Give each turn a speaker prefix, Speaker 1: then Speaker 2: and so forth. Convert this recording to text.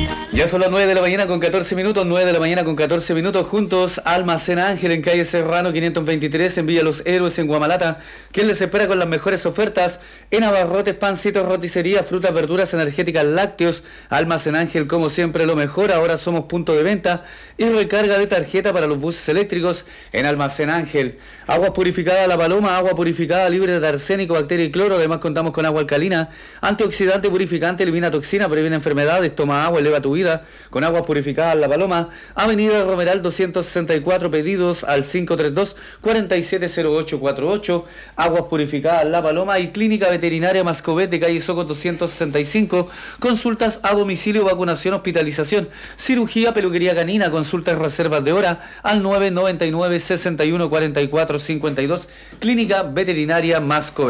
Speaker 1: Ya son las 9 de la mañana con 14 minutos, 9 de la mañana con 14 minutos, juntos Almacén Ángel en calle Serrano 523 en Villa Los Héroes en Guamalata, quien les espera con las mejores ofertas en abarrotes, pancitos, roticería, frutas, verduras, energéticas, lácteos. Almacén Ángel, como siempre, lo mejor. Ahora somos punto de venta y recarga de tarjeta para los buses eléctricos en Almacén Ángel. Agua purificada La Paloma, agua purificada libre de arsénico, bacteria y cloro. Además contamos con agua alcalina, antioxidante, purificante, elimina toxina, previene enfermedades, toma agua, eleva tu vida con agua purificada La Paloma. Avenida Romeral 264, pedidos al 532-470848. Aguas purificadas La Paloma. Y Clínica Veterinaria Mascovet de calle Soco 265, consultas a domicilio, vacunación, hospitalización, cirugía, peluquería canina, consultas, reservas de hora al 999-6144-52. Clínica Veterinaria Mascovet.